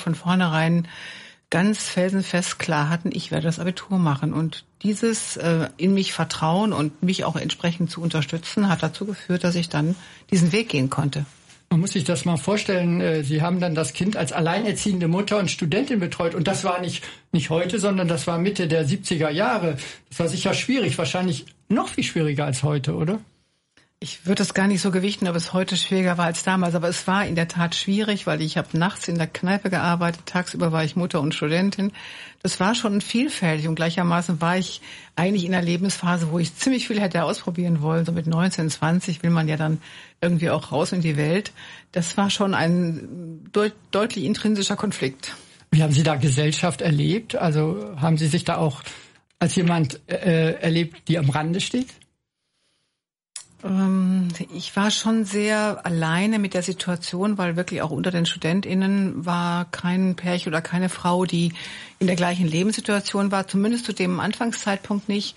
von vornherein ganz felsenfest klar hatten, ich werde das Abitur machen. Und dieses in mich vertrauen und mich auch entsprechend zu unterstützen, hat dazu geführt, dass ich dann diesen Weg gehen konnte. Man muss sich das mal vorstellen, Sie haben dann das Kind als alleinerziehende Mutter und Studentin betreut. Und das war nicht heute, sondern das war Mitte der 70er Jahre. Das war sicher schwierig, wahrscheinlich noch viel schwieriger als heute, oder? Ich würde das gar nicht so gewichten, ob es heute schwieriger war als damals. Aber es war in der Tat schwierig, weil ich habe nachts in der Kneipe gearbeitet. Tagsüber war ich Mutter und Studentin. Das war schon vielfältig. Und gleichermaßen war ich eigentlich in einer Lebensphase, wo ich ziemlich viel hätte ausprobieren wollen. So mit 19, 20 will man ja dann irgendwie auch raus in die Welt. Das war schon ein deutlich intrinsischer Konflikt. Wie haben Sie da Gesellschaft erlebt? Also haben Sie sich da auch als jemand erlebt, die am Rande steht? Ich war schon sehr alleine mit der Situation, weil wirklich auch unter den StudentInnen war kein Pärchen oder keine Frau, die in der gleichen Lebenssituation war, zumindest zu dem Anfangszeitpunkt nicht.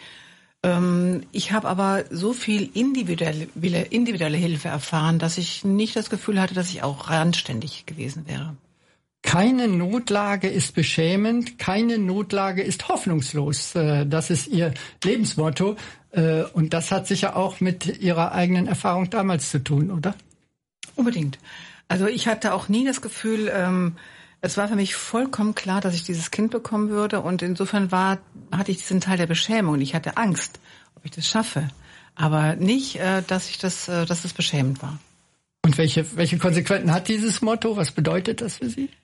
Ich habe aber so viel individuelle Hilfe erfahren, dass ich nicht das Gefühl hatte, dass ich auch randständig gewesen wäre. Keine Notlage ist beschämend, keine Notlage ist hoffnungslos. Das ist Ihr Lebensmotto. Und das hat sicher auch mit Ihrer eigenen Erfahrung damals zu tun, oder? Unbedingt. Also ich hatte auch nie das Gefühl, es war für mich vollkommen klar, dass ich dieses Kind bekommen würde. Und insofern hatte ich diesen Teil der Beschämung. Ich hatte Angst, ob ich das schaffe. Aber nicht, dass es beschämend war. Und welche Konsequenzen hat dieses Motto? Was bedeutet das für Sie?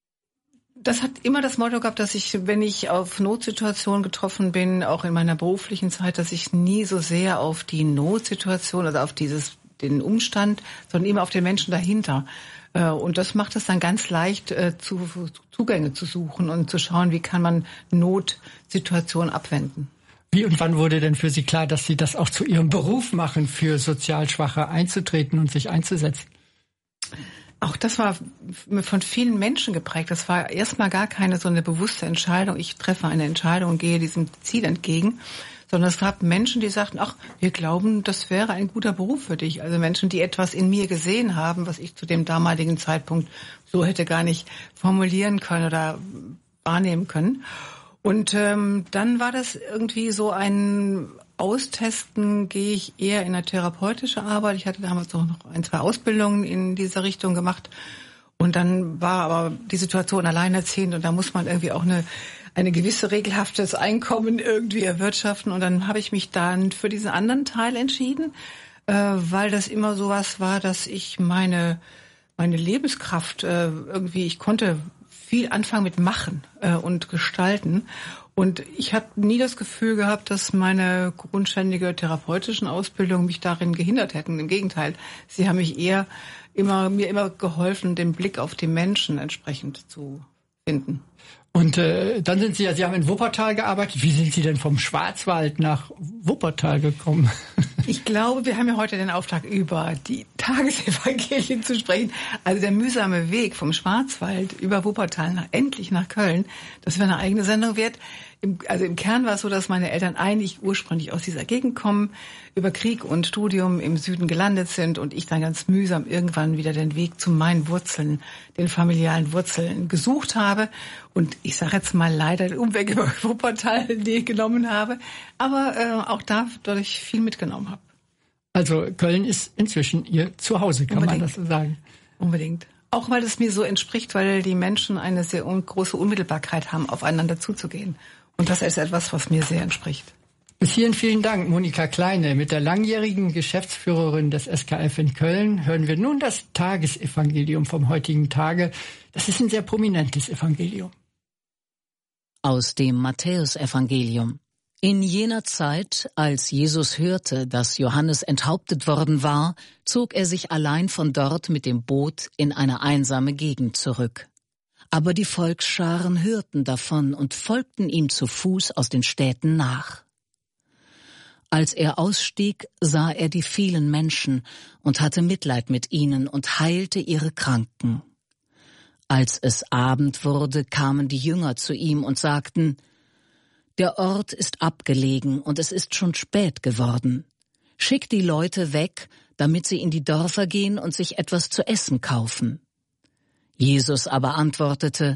Das hat immer das Motto gehabt, dass ich, wenn ich auf Notsituationen getroffen bin, auch in meiner beruflichen Zeit, dass ich nie so sehr auf die Notsituation, also auf den Umstand, sondern immer auf den Menschen dahinter. Und das macht es dann ganz leicht, Zugänge zu suchen und zu schauen, wie kann man Notsituationen abwenden. Wie und wann wurde denn für Sie klar, dass Sie das auch zu Ihrem Beruf machen, für sozial Schwache einzutreten und sich einzusetzen? Auch das war von vielen Menschen geprägt. Das war erstmal gar keine so eine bewusste Entscheidung. Ich treffe eine Entscheidung und gehe diesem Ziel entgegen. Sondern es gab Menschen, die sagten, ach, wir glauben, das wäre ein guter Beruf für dich. Also Menschen, die etwas in mir gesehen haben, was ich zu dem damaligen Zeitpunkt so hätte gar nicht formulieren können oder wahrnehmen können. Und dann war das irgendwie so ein Austesten, gehe ich eher in eine therapeutische Arbeit. Ich hatte damals auch noch 2 Ausbildungen in dieser Richtung gemacht. Und dann war aber die Situation alleinerziehend und da muss man irgendwie auch eine gewisse regelhaftes Einkommen irgendwie erwirtschaften. Und dann habe ich mich dann für diesen anderen Teil entschieden, weil das immer sowas war, dass ich meine Lebenskraft ich konnte viel anfangen mit Machen und Gestalten. Und ich habe nie das Gefühl gehabt, dass meine grundständige therapeutischen Ausbildung mich darin gehindert hätten. Im Gegenteil, sie haben mich mir immer geholfen, den Blick auf die Menschen entsprechend zu finden. Und dann sind Sie haben in Wuppertal gearbeitet. Wie sind Sie denn vom Schwarzwald nach Wuppertal gekommen? Ich glaube, wir haben ja heute den Auftrag, über die Tagesevangelien zu sprechen. Also der mühsame Weg vom Schwarzwald über Wuppertal endlich nach Köln, das wäre eine eigene Sendung wert. Im Kern war es so, dass meine Eltern eigentlich ursprünglich aus dieser Gegend kommen, über Krieg und Studium im Süden gelandet sind und ich dann ganz mühsam irgendwann wieder den Weg zu meinen Wurzeln, den familiären Wurzeln gesucht habe und ich sage jetzt mal leider den Umweg über Wuppertal genommen habe, aber auch dadurch viel mitgenommen habe. Also Köln ist inzwischen Ihr Zuhause, kann man das so sagen? Unbedingt. Auch weil es mir so entspricht, weil die Menschen eine sehr große Unmittelbarkeit haben, aufeinander zuzugehen. Und das ist etwas, was mir sehr entspricht. Bis hierhin vielen Dank, Monika Kleine. Mit der langjährigen Geschäftsführerin des SKF in Köln hören wir nun das Tagesevangelium vom heutigen Tage. Das ist ein sehr prominentes Evangelium. Aus dem Matthäusevangelium. In jener Zeit, als Jesus hörte, dass Johannes enthauptet worden war, zog er sich allein von dort mit dem Boot in eine einsame Gegend zurück. Aber die Volksscharen hörten davon und folgten ihm zu Fuß aus den Städten nach. Als er ausstieg, sah er die vielen Menschen und hatte Mitleid mit ihnen und heilte ihre Kranken. Als es Abend wurde, kamen die Jünger zu ihm und sagten: Der Ort ist abgelegen und es ist schon spät geworden. Schick die Leute weg, damit sie in die Dörfer gehen und sich etwas zu essen kaufen. Jesus aber antwortete: